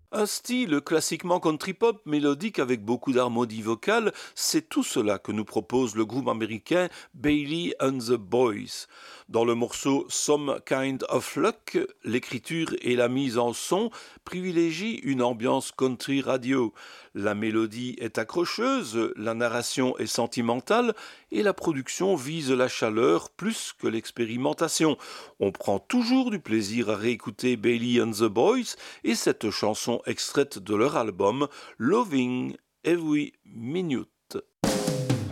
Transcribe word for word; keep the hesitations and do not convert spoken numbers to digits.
Un style classiquement country-pop mélodique avec beaucoup d'harmonie vocale, c'est tout cela que nous propose le groupe américain Bailey and the Boys. Dans le morceau Some Kind of Luck, l'écriture et la mise en son privilégient une ambiance country radio. La mélodie est accrocheuse, la narration est sentimentale et la production vise la chaleur plus que l'expérimentation. On prend toujours du plaisir à réécouter Bailey and the Boys et cette chanson extraite de leur album Loving Every Minute.